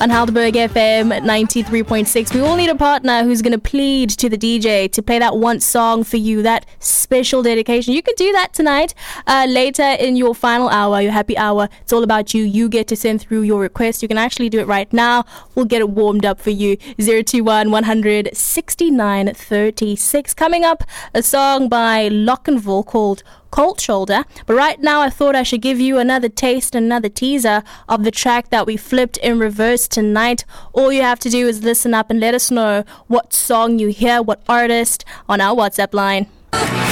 on Heidelberg FM 93.6. We all need a partner who's going to plead to the DJ to play that one song for you, that special dedication. You can do that tonight. Later in your final hour, your happy hour, it's all about you. You get to send through your request. You can actually do it right now. We'll get it warmed up for you. 021 100 69 36. Coming up, a song by Lockenville called Cold Shoulder. But right now I thought I should give you another taste, another teaser of the track that we flipped in reverse tonight. All you have to do is listen up and let us know what song you hear, what artist, on our WhatsApp line.